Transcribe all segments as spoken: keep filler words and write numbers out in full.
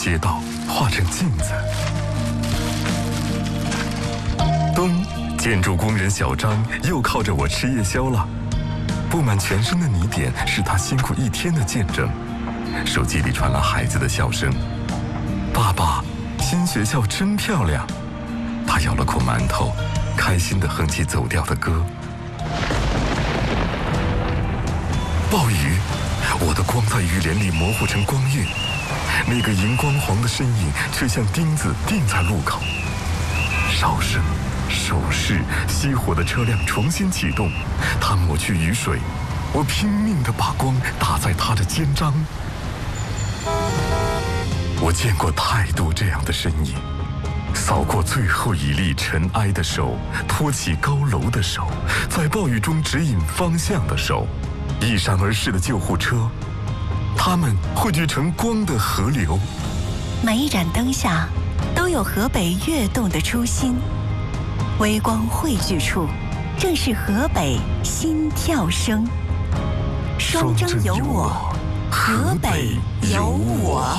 街道画成镜子。冬，建筑工人小张又靠着我吃夜宵了。布满全身的泥点是他辛苦一天的见证。手机里传来孩子的笑声：“爸爸，新学校真漂亮。”他咬了口馒头，开心地哼起走调的歌。暴雨，我的光在雨帘里模糊成光晕，那个荧光黄的身影却像钉子钉在路口。哨声、手势，熄火的车辆重新启动，他抹去雨水，我拼命地把光打在他的肩章。我见过太多这样的身影，扫过最后一粒尘埃的手，托起高楼的手，在暴雨中指引方向的手，一闪而逝的救护车，它们汇聚成光的河流。 每一盏灯下都有河北跃动的初心，微光汇聚处正是河北心跳声。双征有我，河北有我。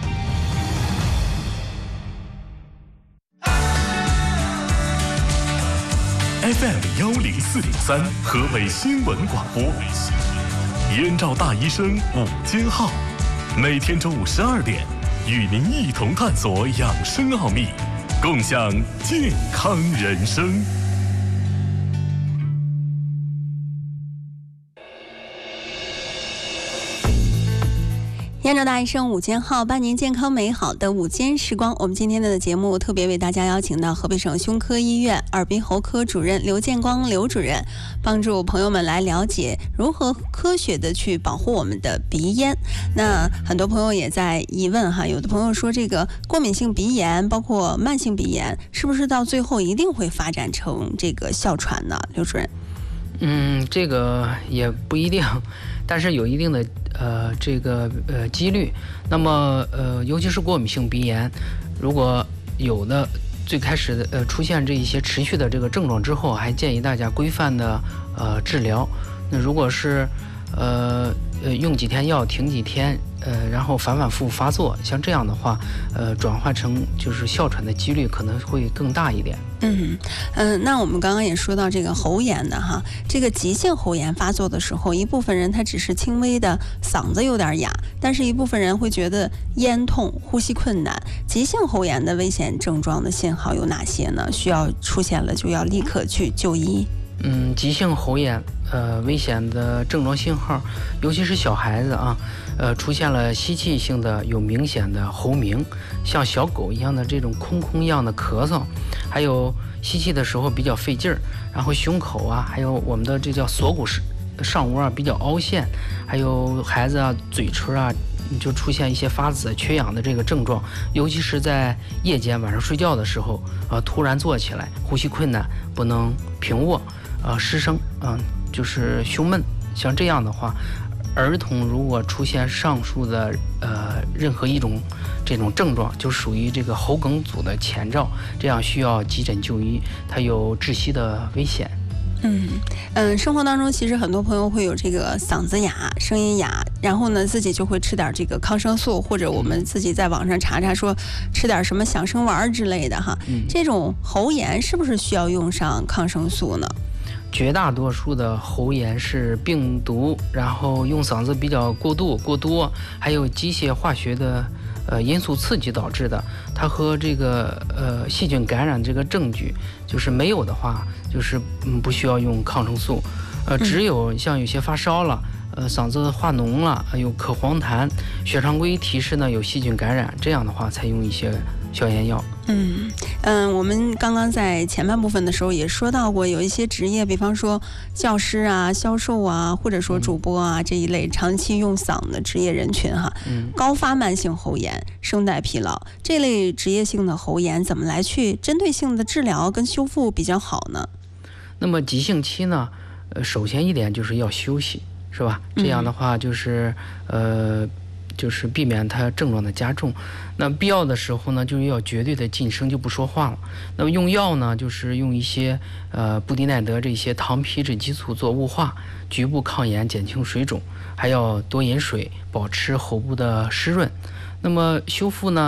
F M 幺零四点三，河北新闻广播，燕赵大医生午间号，每天中午十二点，与您一同探索养生奥秘，共享健康人生。 燕赵大医生午间号，伴您健康美好的午间时光。我们今天的节目特别为大家邀请到河北省胸科医院耳鼻喉科主任刘建光刘主任，帮助朋友们来了解如何科学的去保护我们的鼻咽。那很多朋友也在疑问哈，有的朋友说这个过敏性鼻炎，包括慢性鼻炎，是不是到最后一定会发展成这个哮喘呢？刘主任。 嗯，这个也不一定，但是有一定的呃这个呃几率。那么呃，尤其是过敏性鼻炎，如果有的最开始的呃出现这一些持续的这个症状之后，还建议大家规范的呃治疗。那如果是呃呃用几天药停几天，呃然后反反复复发作，像这样的话，呃转化成就是哮喘的几率可能会更大一点。 嗯嗯、呃，那我们刚刚也说到这个喉炎的哈，这个急性喉炎发作的时候，一部分人他只是轻微的嗓子有点哑，但是一部分人会觉得咽痛、呼吸困难。急性喉炎的危险症状的信号有哪些呢？需要出现了就要立刻去就医。 嗯，急性喉炎，呃，危险的症状信号，尤其是小孩子啊，呃，出现了吸气性的有明显的喉鸣，像小狗一样的这种空空一样的咳嗽，还有吸气的时候比较费劲儿，然后胸口啊，还有我们的这叫锁骨上窝啊比较凹陷，还有孩子啊嘴唇啊就出现一些发紫、缺氧的这个症状，尤其是在夜间晚上睡觉的时候，呃，突然坐起来，呼吸困难，不能平卧。呃，失声，嗯、呃，就是胸闷，像这样的话，儿童如果出现上述的呃任何一种这种症状，就属于这个喉梗阻的前兆，这样需要急诊就医，它有窒息的危险。 嗯嗯，生活当中其实很多朋友会有这个嗓子哑、声音哑，然后呢自己就会吃点这个抗生素，或者我们自己在网上查查说吃点什么响声丸之类的哈。嗯、这种喉炎是不是需要用上抗生素呢？ 绝大多数的喉炎是病毒，然后用嗓子比较过度过多，还有机械化学的呃因素刺激导致的。它和这个呃细菌感染这个证据就是没有的话，就是嗯不需要用抗生素。呃，只有像有些发烧了，呃嗓子化脓了，有咳黄痰，血常规提示呢有细菌感染，这样的话才用一些消炎药。 嗯嗯，我们刚刚在前半部分的时候也说到过，有一些职业，比方说教师啊、销售啊，或者说主播啊、嗯、这一类长期用嗓的职业人群哈，嗯、高发慢性喉炎、声带疲劳这类职业性的喉炎，怎么来去针对性的治疗跟修复比较好呢？ 那么急性期呢，呃，首先一点就是要休息，是吧？这样的话就是、嗯、呃。就是避免它症状的加重，那必要的时候呢，就要绝对的噤声，就不说话了。那么用药呢，就是用一些呃布地奈德这些糖皮质激素做雾化，局部抗炎，减轻水肿，还要多饮水，保持喉部的湿润。那么修复呢？